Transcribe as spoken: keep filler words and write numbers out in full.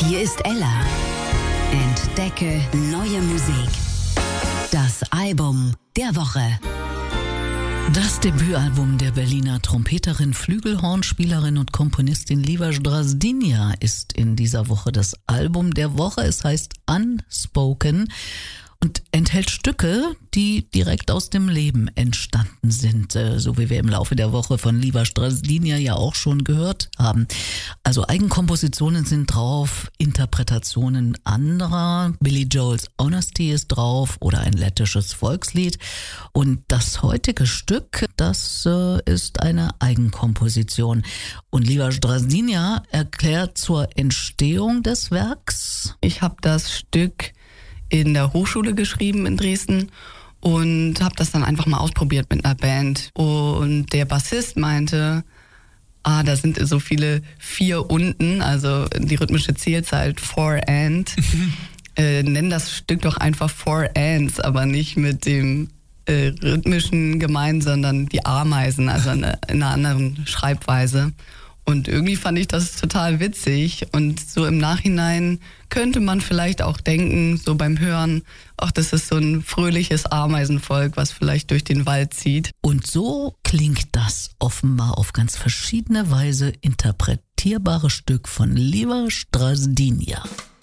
Hier ist Ella. Entdecke neue Musik. Das Album der Woche. Das Debütalbum der Berliner Trompeterin, Flügelhornspielerin und Komponistin Liva Zdrazdinia ist in dieser Woche das Album der Woche. Es heißt Unspoken und enthält Stücke, die direkt aus dem Leben entstanden sind, so wie wir im Laufe der Woche von Liva Zdrazdinia ja auch schon gehört haben. Also Eigenkompositionen sind drauf, Interpretationen anderer, Billy Joel's Honesty ist drauf oder ein lettisches Volkslied. Und das heutige Stück, das äh, ist eine Eigenkomposition. Und Liva Zdrazdinia erklärt zur Entstehung des Werks. Ich habe das Stück in der Hochschule geschrieben in Dresden und habe das dann einfach mal ausprobiert mit einer Band. Und der Bassist meinte, ah, da sind so viele vier unten, also die rhythmische Zählzahl four and. äh, nenn das Stück doch einfach Four Ants, aber nicht mit dem äh, rhythmischen gemeint, sondern die Ameisen, also in, in einer anderen Schreibweise. Und irgendwie fand ich das total witzig und so im Nachhinein könnte man vielleicht auch denken, so beim Hören, ach, das ist so ein fröhliches Ameisenvolk, was vielleicht durch den Wald zieht. Und so klingt das offenbar auf ganz verschiedene Weise interpretierbare Stück von Liva Zdrazdinia.